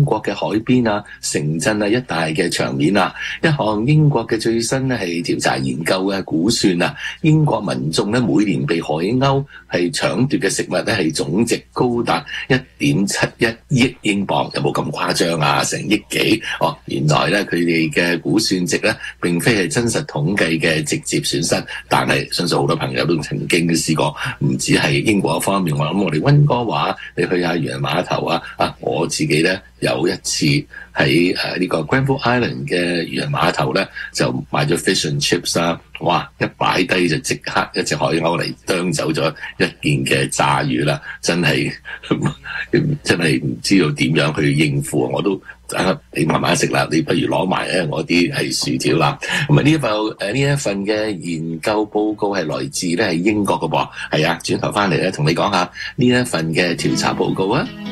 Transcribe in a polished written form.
國嘅海邊啊、城鎮啊一帶嘅場面啊。一項英國嘅最新咧係調查研究嘅估算啊，英國民眾咧每年被海鷗係搶奪嘅食物咧係總值高達1.71億英鎊，有冇咁誇張啊？成億幾？原來咧佢哋嘅估算值咧並非係真實統計嘅直接損失，但係相信好多朋友都曾經試過，唔止係英國方面，我諗我哋溫哥華，你去下漁人碼頭啊，我自己咧有一次喺呢個 Granville Island 嘅漁人碼頭咧就買咗 fish and chips 啊，哇！一擺低就即刻一隻海鷗嚟啄走咗一件嘅炸魚啦，真係唔知道點樣去應付，我都你慢慢食啦，你不如攞埋我啲係薯條啦。咁呢一份嘅研究報告係來自咧係英國嘅噃，係啊，轉頭翻嚟咧同你講下呢一份嘅調查報告啊。